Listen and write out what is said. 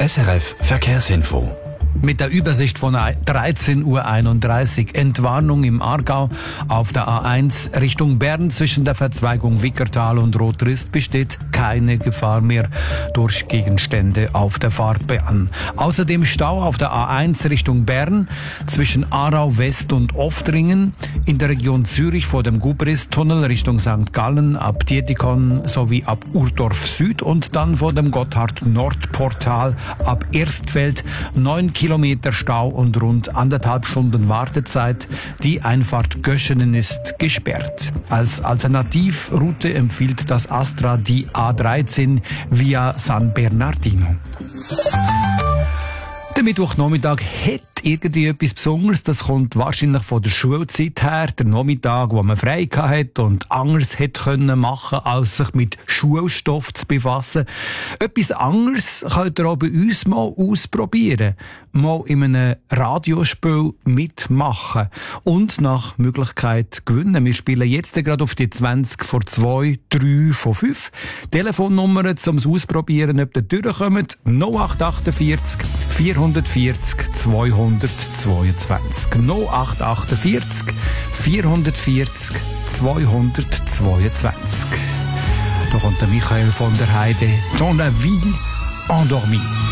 SRF Verkehrsinfo. Mit der Übersicht von 13:31 Uhr. Entwarnung im Aargau. Auf der A1 Richtung Bern zwischen der Verzweigung Wickertal und Rotrist besteht keine Gefahr mehr durch Gegenstände auf der Fahrbahn. Außerdem Stau auf der A1 Richtung Bern zwischen Aarau West und Oftringen, in der Region Zürich vor dem Gubrist-Tunnel Richtung St. Gallen ab Dietikon sowie ab Urdorf Süd und dann vor dem Gotthard-Nord-Portal ab Erstfeld 9 Kilometer Stau und rund 1,5 Stunden Wartezeit. Die Einfahrt Göschenen ist gesperrt. Als Alternativroute empfiehlt das Astra die A13 via San Bernardino. Der Mittwochnachmittag hat irgendwie etwas Besonderes. Das kommt wahrscheinlich von der Schulzeit her. Der Nachmittag, wo man frei hatte und anderes hätte können machen, als sich mit Schulstoff zu befassen. Etwas anderes könnt ihr auch bei uns mal ausprobieren. Mal in einem Radiospiel mitmachen. Und nach Möglichkeit gewinnen. Wir spielen jetzt gerade auf die 20 vor 2, 3 von 5. Telefonnummern zum Ausprobieren, ob ihr durchkommt. 0848 440 222. 0848 440 222. Da kommt der Michael von der Heide. Dans la ville endormie.